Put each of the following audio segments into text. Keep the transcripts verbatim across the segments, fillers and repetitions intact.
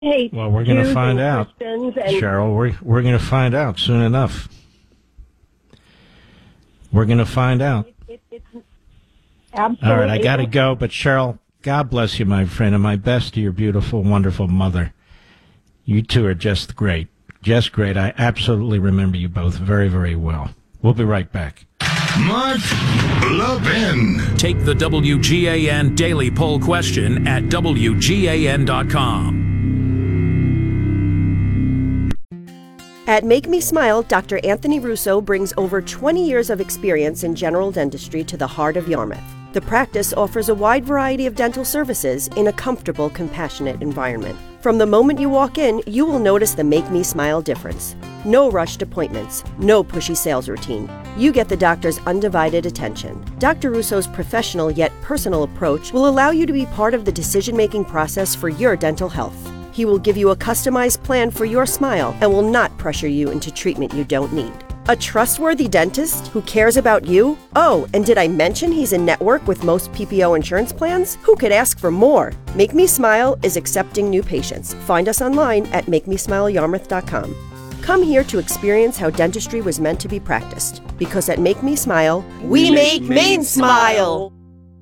hate Well, we're going to find out, and... Cheryl. We're, we're going to find out soon enough. We're going to find out. It, it, it's absolutely. All right, I got to go. But, Cheryl, God bless you, my friend, and my best to your beautiful, wonderful mother. You two are just great. Just great. I absolutely remember you both very, very well. We'll be right back. Mark Levin. Take the W G A N daily poll question at W G A N dot com. At Make Me Smile, Doctor Anthony Russo brings over twenty years of experience in general dentistry to the heart of Yarmouth. The practice offers a wide variety of dental services in a comfortable, compassionate environment. From the moment you walk in, you will notice the Make Me Smile difference. No rushed appointments, no pushy sales routine. You get the doctor's undivided attention. Doctor Russo's professional yet personal approach will allow you to be part of the decision-making process for your dental health. He will give you a customized plan for your smile and will not pressure you into treatment you don't need. A trustworthy dentist who cares about you? Oh, and did I mention he's in network with most P P O insurance plans? Who could ask for more? Make Me Smile is accepting new patients. Find us online at make me smile yarmouth dot com. Come here to experience how dentistry was meant to be practiced. Because at Make Me Smile, we, we make Maine smile!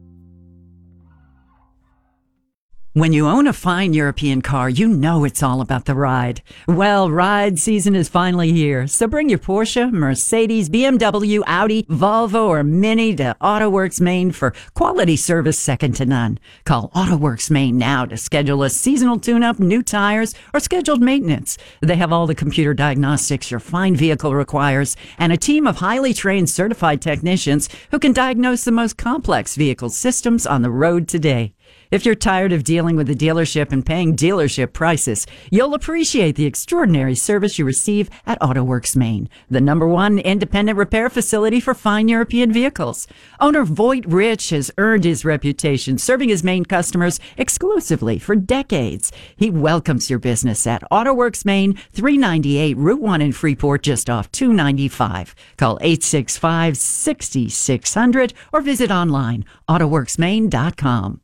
When you own a fine European car, you know it's all about the ride. Well, ride season is finally here, so bring your Porsche, Mercedes, B M W, Audi, Volvo, or Mini to AutoWorks Maine for quality service second to none. Call AutoWorks Maine now to schedule a seasonal tune-up, new tires, or scheduled maintenance. They have all the computer diagnostics your fine vehicle requires and a team of highly trained certified technicians who can diagnose the most complex vehicle systems on the road today. If you're tired of dealing with the dealership and paying dealership prices, you'll appreciate the extraordinary service you receive at AutoWorks Maine, the number one independent repair facility for fine European vehicles. Owner Voight Rich has earned his reputation serving his Maine customers exclusively for decades. He welcomes your business at AutoWorks Maine, three ninety-eight Route one in Freeport, just off two ninety-five. Call eight six five, six six zero zero or visit online, auto works maine dot com.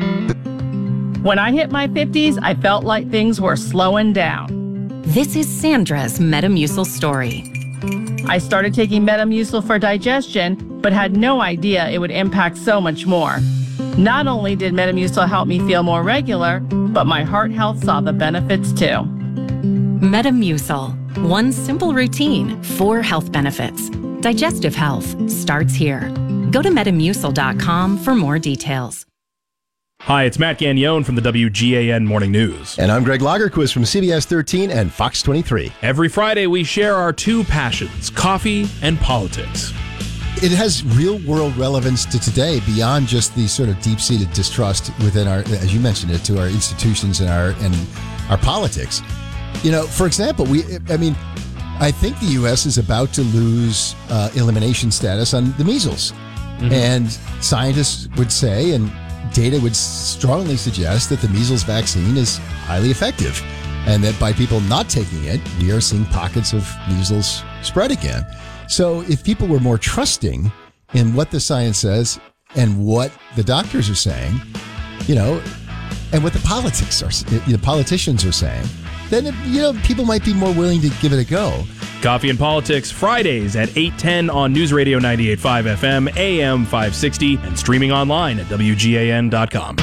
When I hit my fifties, I felt like things were slowing down. This is Sandra's Metamucil story. I started taking Metamucil for digestion, but had no idea it would impact so much more. Not only did Metamucil help me feel more regular, but my heart health saw the benefits too. Metamucil. One simple routine, four health benefits. Digestive health starts here. Go to metamucil dot com for more details. Hi, it's Matt Gagnon from the W G A N Morning News. And I'm Greg Lagerquist from C B S thirteen and Fox twenty-three. Every Friday, we share our two passions, coffee and politics. It has real-world relevance to today beyond just the sort of deep-seated distrust within our, as you mentioned it, to our institutions and our and our politics. You know, for example, we, I mean, I think the U S is about to lose uh, elimination status on the measles. Mm-hmm. And scientists would say, and data would strongly suggest that the measles vaccine is highly effective and that by people not taking it, we are seeing pockets of measles spread again. So if people were more trusting in what the science says and what the doctors are saying, you know, and what the politics are, the politicians are saying, then, you know, people might be more willing to give it a go. Coffee and Politics, Fridays at eight ten on News Radio ninety-eight point five F M, A M five sixty, and streaming online at W G A N dot com.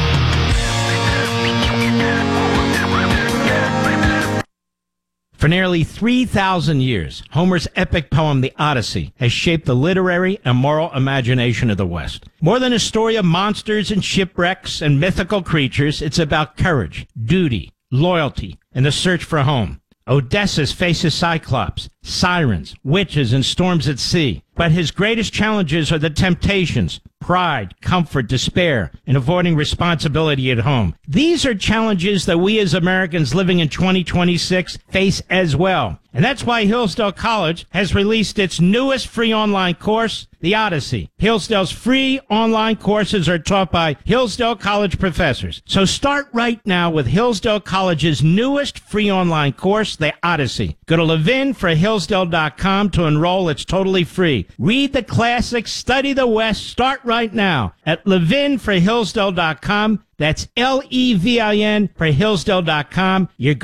For nearly three thousand years, Homer's epic poem, The Odyssey, has shaped the literary and moral imagination of the West. More than a story of monsters and shipwrecks and mythical creatures, it's about courage, duty, loyalty, and the search for home. Odysseus faces Cyclops, sirens, witches, and storms at sea. But his greatest challenges are the temptations, pride, comfort, despair, and avoiding responsibility at home. These are challenges that we as Americans living in twenty twenty-six face as well. And that's why Hillsdale College has released its newest free online course, The Odyssey. Hillsdale's free online courses are taught by Hillsdale College professors. So start right now with Hillsdale College's newest free online course, The Odyssey. Go to Levin for Hillsdale. hillsdale dot com to enroll. It's totally free. Read the classics, study the West. Start right now at levin for hillsdale dot com. That's L E V I N for hillsdale dot com. You're